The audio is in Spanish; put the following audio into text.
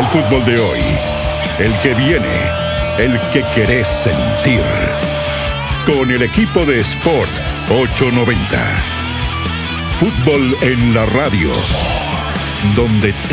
fútbol de hoy, el que viene, el que querés sentir. Con el equipo de Sport 890. Fútbol en la radio, donde